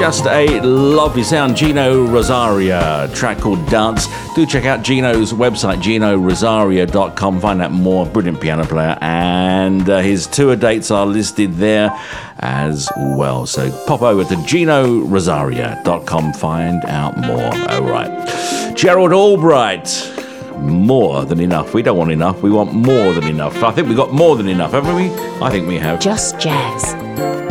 just a lovely sound. Gino Rosaria, a track called Dance. Do check out Gino's website, GinoRosaria.com. Find out more. Brilliant piano player. And his tour dates are listed there as well. So pop over to GinoRosaria.com. Find out more. All right. Gerald Albright. More than enough. We don't want enough. We want more than enough. I think we got more than enough, haven't we? I think we have. Just Jazz.